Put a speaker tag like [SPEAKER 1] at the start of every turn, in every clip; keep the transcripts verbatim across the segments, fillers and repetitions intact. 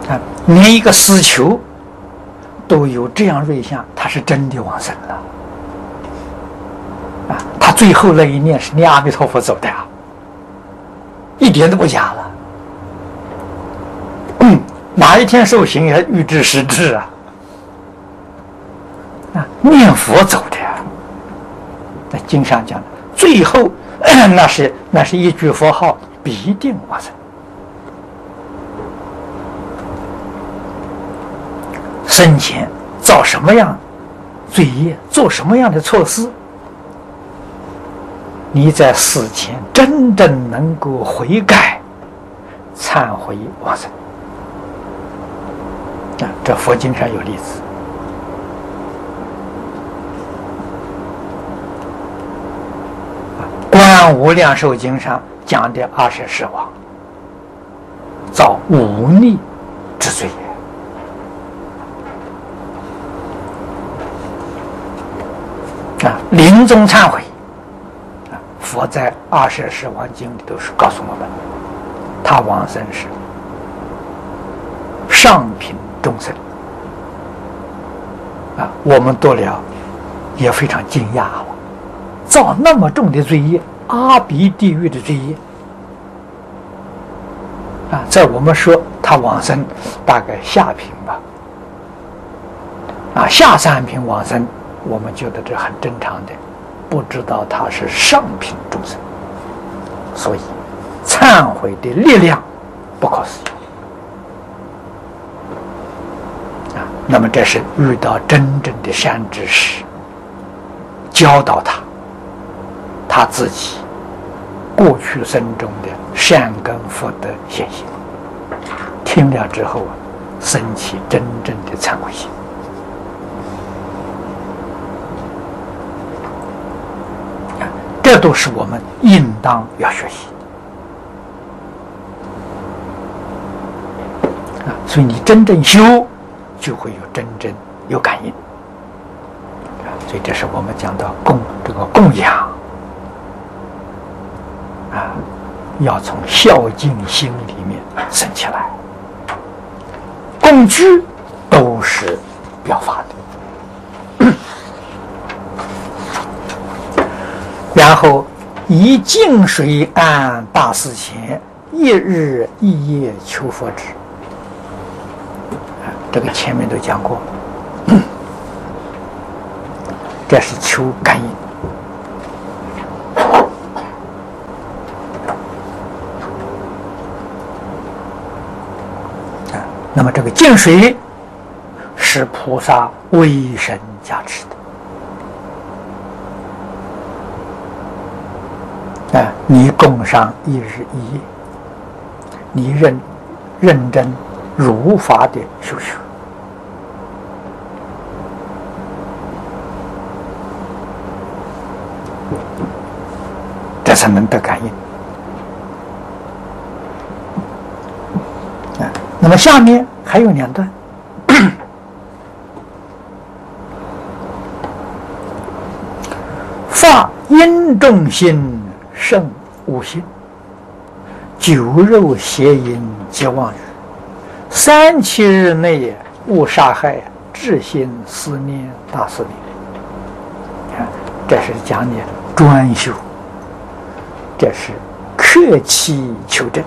[SPEAKER 1] 啊，连一个死囚都有这样瑞相，他是真的往生了。啊，他最后那一念是念阿弥陀佛走的啊，一点都不假了。嗯，哪一天受刑也预知时至啊？啊，念佛走的呀。在经上讲的，最后那是那是一句佛号，必定往生。生前造什么样罪业，做什么样的错事，你在死前真正能够悔改、忏悔往生啊！这佛经上有例子。《观无量寿经》上讲的阿舍世王，造忤逆之罪也。啊，临终忏悔，啊，佛在《阿舍世王经》里都是告诉我们，他往生是上品众生。啊，我们读了也非常惊讶了，造那么重的罪业，阿鼻地狱的罪业，啊，在我们说他往生大概下品吧，啊，下三品往生。我们觉得这很正常的，不知道他是上品众生，所以忏悔的力量不可思议啊！那么这是遇到真正的善知识，教导他，他自己过去生中的善根福德现行，听了之后啊，生起真正的忏悔心。这都是我们应当要学习的啊！所以你真正修，就会有真正有感应啊！所以这是我们讲到供这个供养啊，要从孝敬心里面生起来。供居都是表法的。然后以净水安大寺前，一日一夜求佛旨。这个前面都讲过，这是求感应。那么这个净水是菩萨威神加持的。啊，你供上一日一夜，你认认真如法的修学，这才能得感应。啊，那么下面还有两段，发殷重心。胜无心，酒肉邪淫皆妄语，三七日内勿杀害，至心思念大思念。看，这是讲的专修，这是克期求证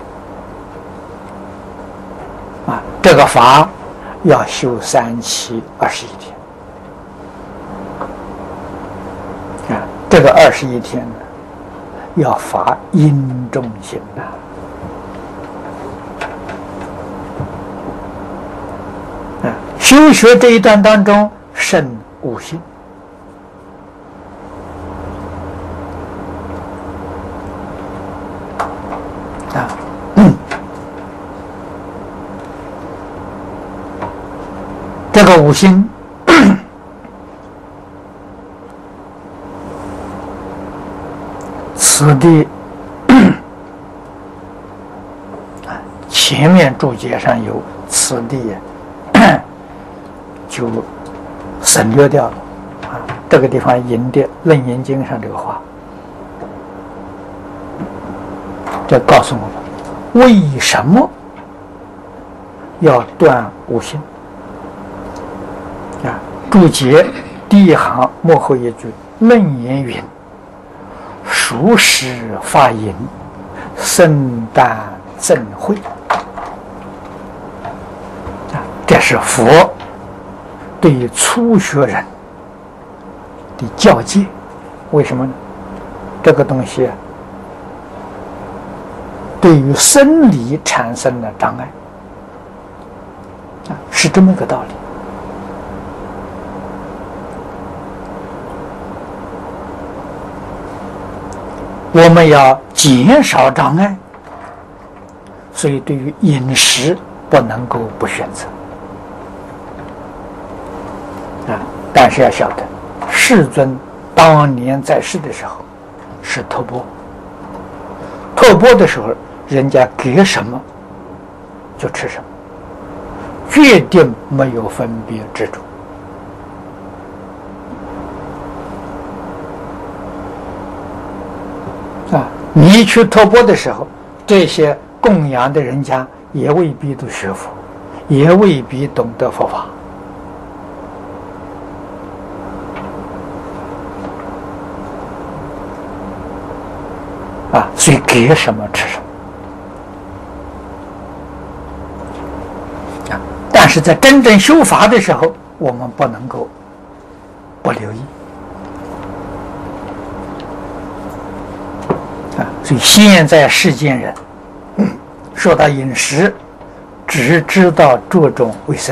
[SPEAKER 1] 啊！这个法要修三七二十一天啊！这个二十一天呢，要发殷重心呐、啊！修学这一段当中，慎五心啊，嗯，这个五心。此地前面注解上有此地，就省略掉了啊。这个地方引的《楞严经》上这个话，这告诉我们为什么要断五心。啊，注解第一行末后一句，论言云：熟食发淫，生旦正会。啊，这是佛对于初学人的教诫。为什么呢？这个东西对于生理产生了障碍，啊，是这么个道理。我们要减少障碍，所以对于饮食不能够不选择啊。但是要晓得，世尊当年在世的时候是托钵，托钵的时候，人家给什么就吃什么，决定没有分别执着。啊，你去托钵的时候，这些供养的人家也未必都学佛，也未必懂得佛法。啊，所以给什么吃什么。啊，但是在真正修法的时候，我们不能够不留意。啊，所以现在世间人，嗯，说到饮食，只知道注重卫生。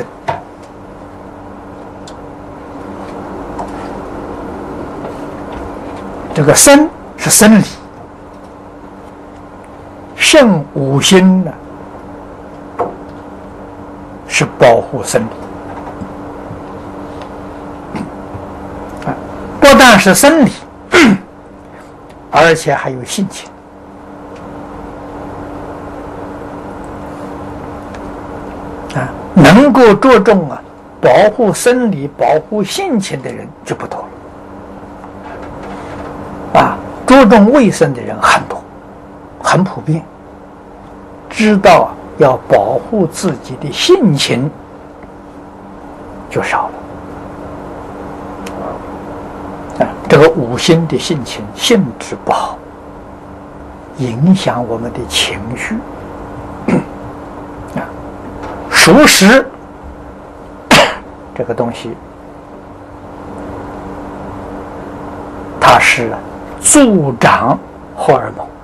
[SPEAKER 1] 这个生是生理，圣五心呢是保护生理。啊，不但是生理，而且还有性情。啊，能够着重啊保护生理、保护性情的人就不多了。啊，着重卫生的人很多，很普遍。知道要保护自己的性情就少了。啊，这个五心的性情性质不好，影响我们的情绪。啊，熟食这个东西，它是助长荷尔蒙。